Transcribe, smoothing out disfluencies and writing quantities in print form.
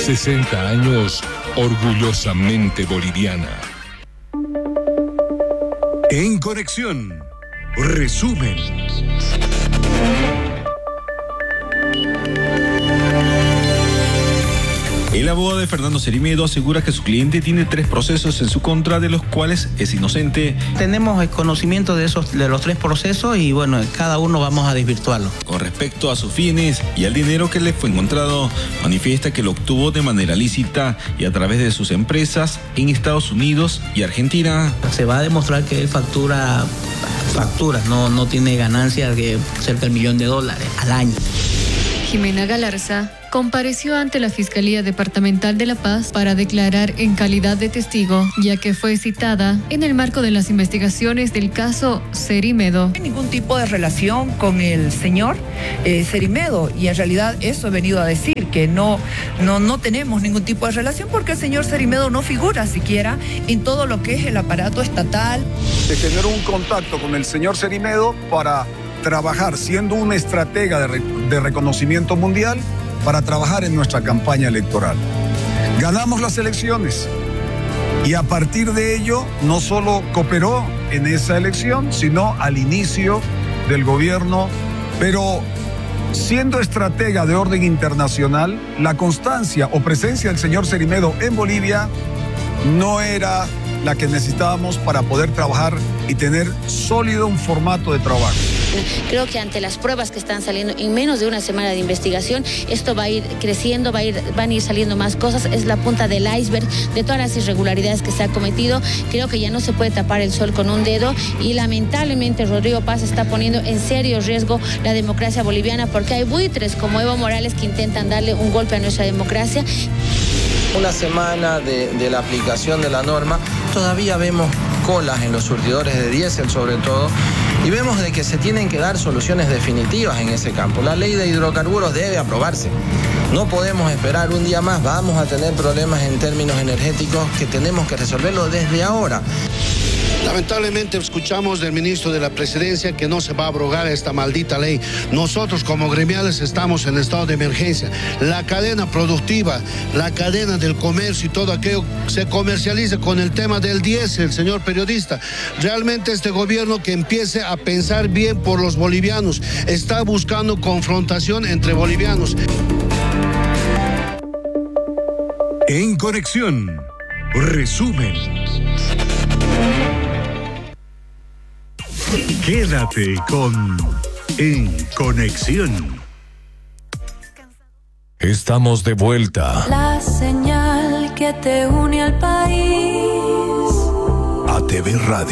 60 años orgullosamente boliviana. En Conexión, resumen. El abogado de Fernando Cerimedo asegura que su cliente tiene 3 procesos en su contra, de los cuales es inocente. Tenemos el conocimiento de los 3 procesos y bueno, cada uno vamos a desvirtuarlo. Con respecto a sus bienes y al dinero que le fue encontrado, manifiesta que lo obtuvo de manera lícita y a través de sus empresas en Estados Unidos y Argentina. Se va a demostrar que él facturas, no tiene ganancias de cerca del $1.000.000 al año. Jimena Galarza compareció ante la Fiscalía Departamental de La Paz para declarar en calidad de testigo, ya que fue citada en el marco de las investigaciones del caso Cerimedo. No hay ningún tipo de relación con el señor Cerimedo, y en realidad eso he venido a decir, que no tenemos ningún tipo de relación, porque el señor Cerimedo no figura siquiera en todo lo que es el aparato estatal. Se generó un contacto con el señor Cerimedo para trabajar, siendo una estratega de reconocimiento mundial, para trabajar en nuestra campaña electoral. Ganamos las elecciones y a partir de ello no solo cooperó en esa elección, sino al inicio del gobierno, pero siendo estratega de orden internacional, la constancia o presencia del señor Cerimedo en Bolivia no era la que necesitábamos para poder trabajar y tener sólido un formato de trabajo. Creo que ante las pruebas que están saliendo en menos de una semana de investigación, esto va a ir creciendo, van a ir saliendo más cosas. Es la punta del iceberg de todas las irregularidades que se ha cometido. Creo que ya no se puede tapar el sol con un dedo y lamentablemente Rodrigo Paz está poniendo en serio riesgo la democracia boliviana, porque hay buitres como Evo Morales que intentan darle un golpe a nuestra democracia. Una semana de la aplicación de la norma, todavía vemos colas en los surtidores de diésel sobre todo, y vemos de que se tienen que dar soluciones definitivas en ese campo. La ley de hidrocarburos debe aprobarse. No podemos esperar un día más, vamos a tener problemas en términos energéticos que tenemos que resolverlo desde ahora. Lamentablemente escuchamos del ministro de la Presidencia que no se va a abrogar esta maldita ley. Nosotros como gremiales estamos en estado de emergencia. La cadena productiva, la cadena del comercio y todo aquello se comercializa con el tema del diésel, señor periodista. Realmente este gobierno que empiece a pensar bien por los bolivianos, está buscando confrontación entre bolivianos. En Conexión, resumen. Quédate con En Conexión. Estamos de vuelta. La señal que te une al país. ATV Radio.